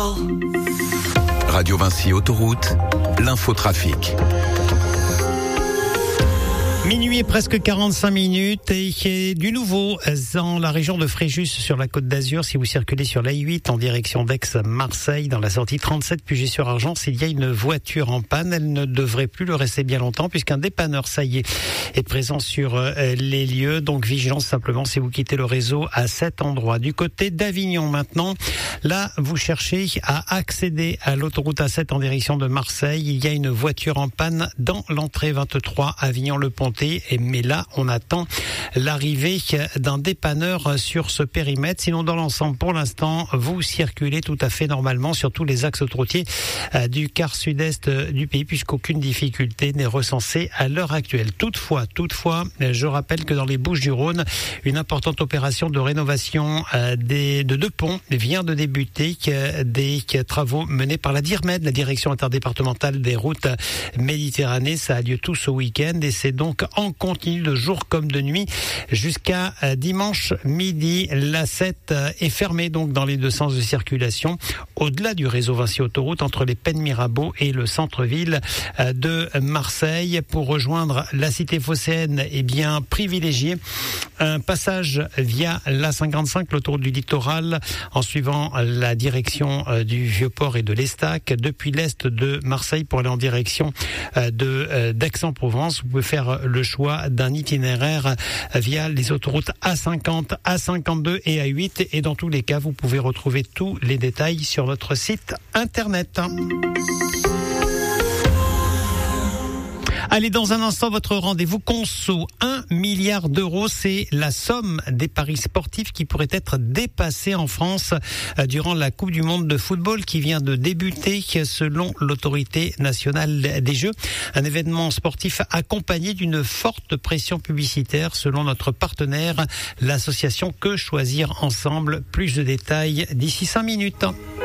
Radio Vinci Autoroute, l'infotrafic. Minuit et presque 45 minutes et du nouveau dans la région de Fréjus sur la Côte d'Azur. Si vous circulez sur l'A8 en direction d'Aix-Marseille dans la sortie 37 Puget-sur-Argent, s'il y a une voiture en panne, elle ne devrait plus le rester bien longtemps puisqu'un dépanneur, ça y est présent sur les lieux. Donc vigilance simplement si vous quittez le réseau à cet endroit. Du côté d'Avignon maintenant, là vous cherchez à accéder à l'autoroute A7 en direction de Marseille. Il y a une voiture en panne dans l'entrée 23 Avignon-le-Pontet. Mais là, on attend l'arrivée d'un dépanneur sur ce périmètre. Sinon, dans l'ensemble, pour l'instant, vous circulez tout à fait normalement sur tous les axes autoroutiers du quart sud-est du pays, puisqu'aucune difficulté n'est recensée à l'heure actuelle. Toutefois, je rappelle que dans les Bouches-du-Rhône, une importante opération de rénovation de deux ponts vient de débuter, des travaux menés par la DIRMED, la Direction interdépartementale des routes Méditerranée. Ça a lieu tout ce week-end et c'est donc en continu de jour comme de nuit jusqu'à dimanche midi. L'A7 est fermée donc dans les deux sens de circulation au-delà du réseau Vinci Autoroute entre les Pennes Mirabeau et le centre-ville de Marseille. Pour rejoindre la cité phocéenne, bien privilégié un passage via l'A55, l'autoroute du littoral, en suivant la direction du Vieux-Port et de l'Estac. Depuis l'est de Marseille pour aller en direction d'Aix-en-Provence, vous pouvez faire le choix d'un itinéraire via les autoroutes A50, A52 et A8. Et dans tous les cas, vous pouvez retrouver tous les détails sur notre site internet. Allez, dans un instant, votre rendez-vous conso. 1 milliard d'euros, c'est la somme des paris sportifs qui pourraient être dépassés en France durant la Coupe du Monde de football qui vient de débuter selon l'autorité nationale des Jeux. Un événement sportif accompagné d'une forte pression publicitaire selon notre partenaire, l'association Que Choisir Ensemble. Plus de détails d'ici 5 minutes.